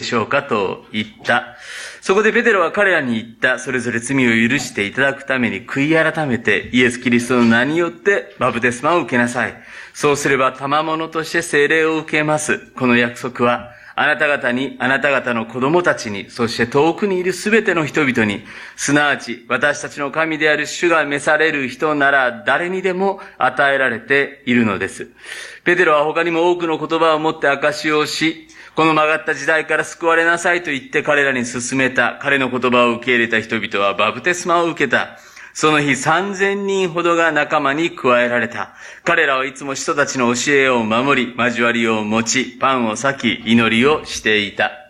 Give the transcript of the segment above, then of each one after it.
しょうかと言った。そこでペテロは彼らに言った。それぞれ罪を許していただくために悔い改めてイエス・キリストの名によってバプテスマを受けなさい。そうすれば賜物として聖霊を受けます。この約束はあなた方に、あなた方の子供たちに、そして遠くにいるすべての人々に、すなわち私たちの神である主が召される人なら誰にでも与えられているのです。ペテロは他にも多くの言葉を持って証しをし、この曲がった時代から救われなさいと言って彼らに勧めた。彼の言葉を受け入れた人々はバプテスマを受けた。その日3000人ほどが仲間に加えられた。彼らはいつも人たちの教えを守り、交わりを持ち、パンを裂き、祈りをしていた。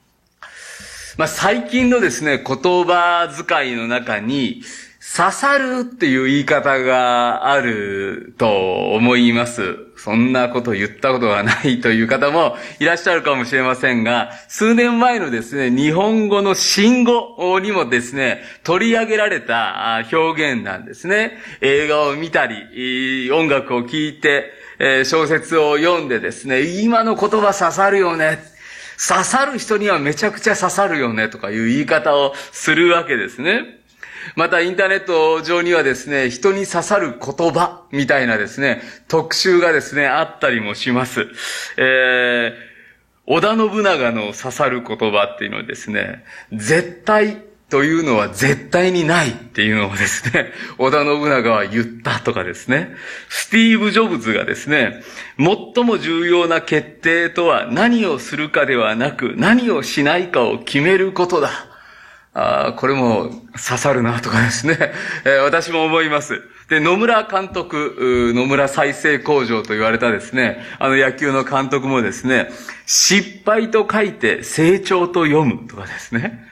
最近のですね、言葉遣いの中に、刺さるっていう言い方があると思います。そんなこと言ったことがないという方もいらっしゃるかもしれませんが、数年前のですね、日本語の新語にもですね、取り上げられた表現なんですね。映画を見たり、音楽を聴いて、小説を読んでですね、今の言葉刺さるよね。刺さる人にはめちゃくちゃ刺さるよねとかいう言い方をするわけですね。またインターネット上にはですね、人に刺さる言葉みたいなですね、特集がですね、あったりもします。織田信長の刺さる言葉っていうのはですね、絶対というのは絶対にないっていうのをですね、織田信長は言ったとかですね、スティーブ・ジョブズがですね、最も重要な決定とは何をするかではなく、何をしないかを決めることだ。これも刺さるなとかですね、私も思います。で、野村監督、野村再生工場と言われたですね、野球の監督もですね、失敗と書いて成長と読むとかですね、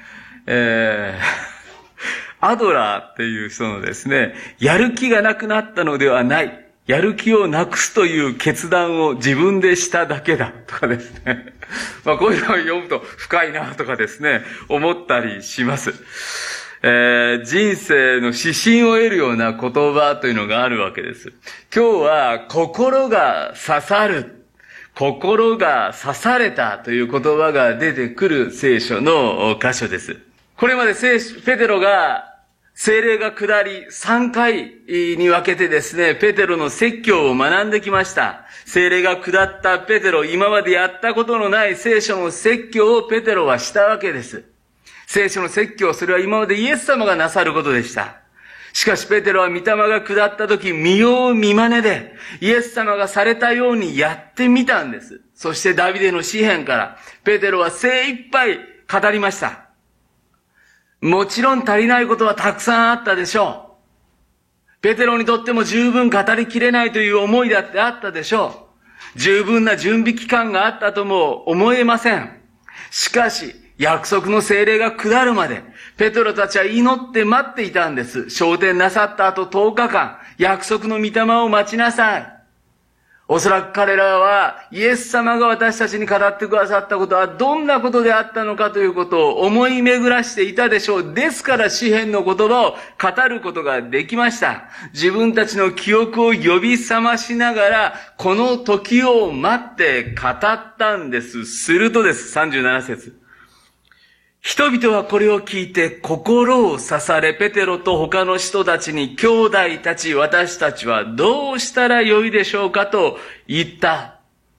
アドラーっていう人のですね、やる気がなくなったのではない。やる気をなくすという決断を自分でしただけだとかですね。こういうのを読むと深いなとかですね、思ったりします。人生の指針を得るような言葉というのがあるわけです。今日は心が刺さる、心が刺されたという言葉が出てくる聖書の箇所です。これまでペテロが聖霊が下り3回に分けてですね、ペテロの説教を学んできました。聖霊が下ったペテロ、今までやったことのない聖書の説教をペテロはしたわけです。聖書の説教、それは今までイエス様がなさることでした。しかしペテロは御霊が下った時、見よう見まねで、イエス様がされたようにやってみたんです。そしてダビデの詩篇から、ペテロは精一杯語りました。もちろん足りないことはたくさんあったでしょう。ペテロにとっても十分語りきれないという思いだってあったでしょう。十分な準備期間があったとも思えません。しかし、約束の聖霊が下るまで、ペテロたちは祈って待っていたんです。昇天なさった後10日間、約束の御霊を待ちなさい。おそらく彼らはイエス様が私たちに語ってくださったことはどんなことであったのかということを思い巡らしていたでしょう。ですから詩篇の言葉を語ることができました。自分たちの記憶を呼び覚ましながらこの時を待って語ったんです。するとです、37節。人々はこれを聞いて心を刺され、ペテロと他の人たちに、兄弟たち、私たちはどうしたらよいでしょうかと言った。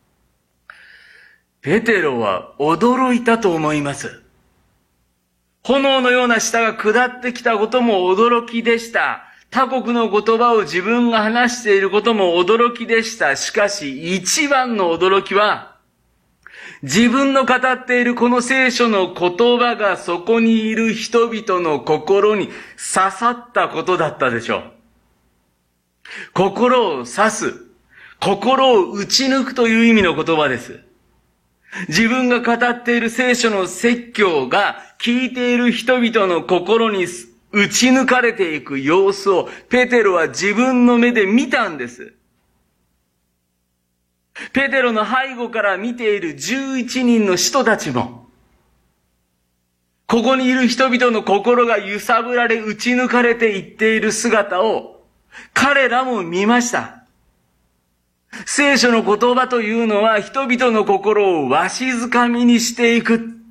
ペテロは驚いたと思います。炎のような舌が下ってきたことも驚きでした。他国の言葉を自分が話していることも驚きでした。しかし一番の驚きは、自分の語っているこの聖書の言葉がそこにいる人々の心に刺さったことだったでしょう。心を刺す、心を打ち抜くという意味の言葉です。自分が語っている聖書の説教が聞いている人々の心に打ち抜かれていく様子をペテロは自分の目で見たんです。ペテロの背後から見ている11人の使徒たちも、ここにいる人々の心が揺さぶられ打ち抜かれていっている姿を彼らも見ました。聖書の言葉というのは人々の心をわしづかみにしていく。